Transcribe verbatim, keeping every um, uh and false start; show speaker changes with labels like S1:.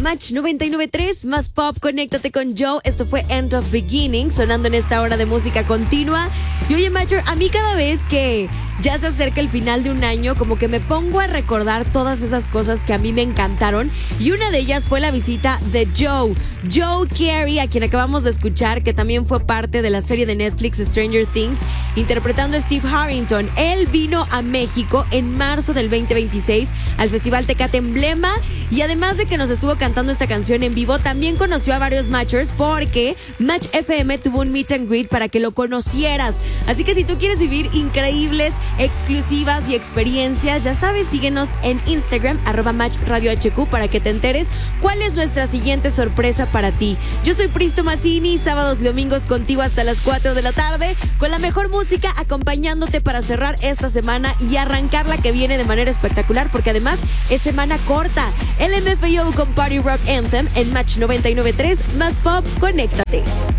S1: Match noventa y nueve punto tres, más pop, conéctate con Joe. Esto fue End of Beginning, sonando en esta hora de música continua. Y oye, Matcher, a mí cada vez que ya se acerca el final de un año, como que me pongo a recordar todas esas cosas que a mí me encantaron. Y una de ellas fue la visita de Joe, Joe Carey, a quien acabamos de escuchar, que también fue parte de la serie de Netflix Stranger Things, interpretando a Steve Harrington. Él vino a México en marzo del veinte veintiséis al Festival Tecate Emblema, y además de que nos estuvo cantando esta canción en vivo, también conoció a varios Matchers, porque Match F M tuvo un meet and greet para que lo conocieras. Así que si tú quieres vivir increíbles, exclusivas y experiencias, ya sabes, síguenos en Instagram, arroba Match Radio H Q, para que te enteres cuál es nuestra siguiente sorpresa para ti. Yo soy Pristo Massini, sábados y domingos contigo hasta las cuatro de la tarde, con la mejor música acompañándote para cerrar esta semana y arrancar la que viene de manera espectacular, porque además es semana corta. L M F A O con Party Rock Anthem en Match noventa y nueve punto tres, más pop, conéctate.